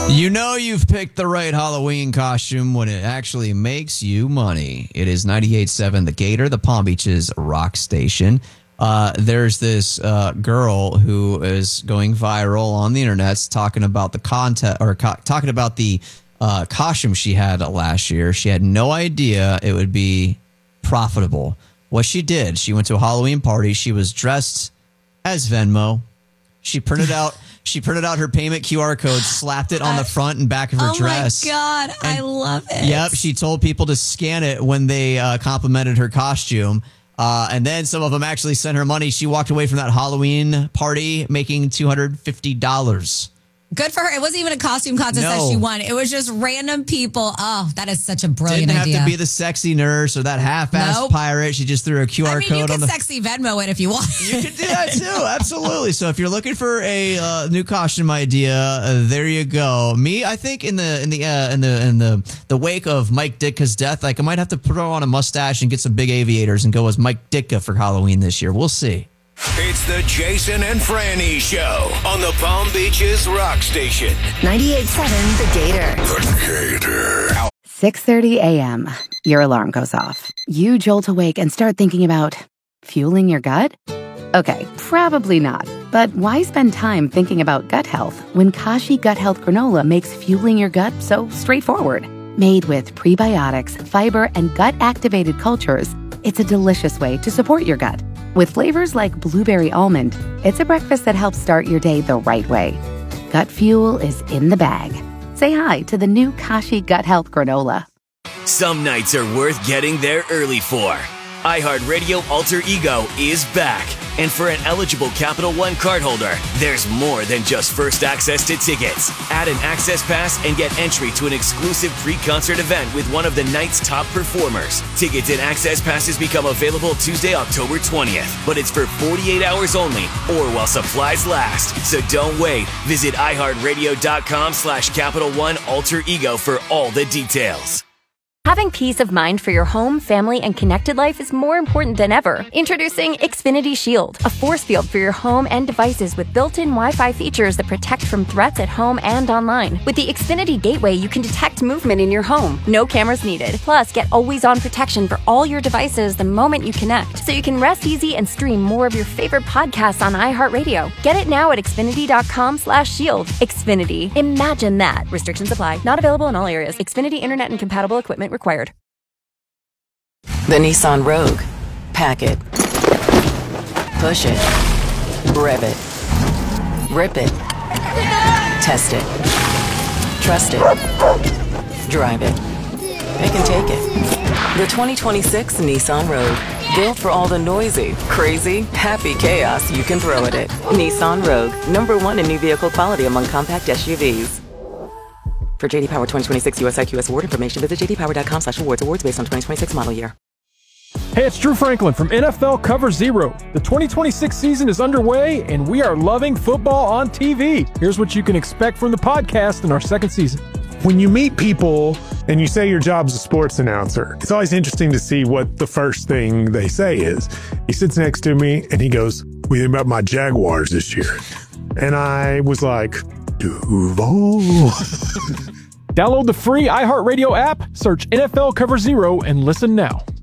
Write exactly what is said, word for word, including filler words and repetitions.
You know you've picked the right Halloween costume when it actually makes you money. It is ninety-eight point seven The Gator, the Palm Beaches rock station. Uh, there's this uh, girl who is going viral on the internet talking about the content or co- talking about the uh, costume she had last year. She had no idea it would be profitable. What she did, she went to a Halloween party. She was dressed as Venmo. She printed out she printed out her payment Q R code, slapped it on the front and back of her oh dress. Oh, my God. And, I love it. Yep. She told people to scan it when they uh, complimented her costume. Uh, and then some of them actually sent her money. She walked away from that Halloween party making two hundred fifty dollars. Good for her. It wasn't even a costume contest No. that she won. It was just random people. Oh, that is such a brilliant Didn't have idea. to be the sexy nurse or that half-assed Nope. pirate. She just threw a Q R I mean, code you on can the... sexy Venmo it if you want. You can do that too, absolutely. So if you're looking for a uh, new costume idea, uh, there you go. Me, I think in the in the uh, in the in the the wake of Mike Ditka's death, like I might have to put on a mustache and get some big aviators and go as Mike Ditka for Halloween this year. We'll see. It's the Jason and Franny Show on the Palm Beaches Rock Station. ninety-eight point seven The Gator. The Gator. six thirty a.m. Your alarm goes off. You jolt awake and start thinking about fueling your gut? Okay, probably not. But why spend time thinking about gut health when Kashi Gut Health Granola makes fueling your gut so straightforward? Made with prebiotics, fiber, and gut-activated cultures, it's a delicious way to support your gut. With flavors like blueberry almond, it's a breakfast that helps start your day the right way. Gut fuel is in the bag. Say hi to the new Kashi Gut Health Granola. Some nights are worth getting there early for. iHeartRadio Alter Ego is back. And for an eligible Capital One cardholder, there's more than just first access to tickets. Add an access pass and get entry to an exclusive pre-concert event with one of the night's top performers. Tickets and access passes become available Tuesday, October twentieth. But it's for forty-eight hours only or while supplies last. So don't wait. Visit iHeartRadio.com slash Capital One Alter Ego for all the details. Having peace of mind for your home, family, and connected life is more important than ever. Introducing Xfinity Shield, a force field for your home and devices with built-in Wi-Fi features that protect from threats at home and online. With the Xfinity Gateway, you can detect movement in your home. No cameras needed. Plus, get always-on protection for all your devices the moment you connect, so you can rest easy and stream more of your favorite podcasts on iHeartRadio. Get it now at Xfinity.com slash shield. Xfinity. Imagine that. Restrictions apply. Not available in all areas. Xfinity Internet and compatible equipment required. The Nissan Rogue. Pack it. Push it. Rev it. Rip it. Test it. Trust it. Drive it. They can take it. The twenty twenty-six Nissan Rogue. Built for all the noisy, crazy, happy chaos you can throw at it. Nissan Rogue. Number one in new vehicle quality among compact S U Vs. For J D Power twenty twenty-six U S I Q S award information, visit jdpower.com slash awards. Awards based on twenty twenty-six model year. Hey, it's Drew Franklin from N F L Cover Zero. The twenty twenty-six season is underway, and we are loving football on T V. Here's what you can expect from the podcast in our second season. When you meet people and you say your job's a sports announcer, it's always interesting to see what the first thing they say is. He sits next to me, and he goes, "What do you think about my Jaguars this year?" And I was like, Duval. Download the free iHeartRadio app, search N F L Cover Zero, and listen now.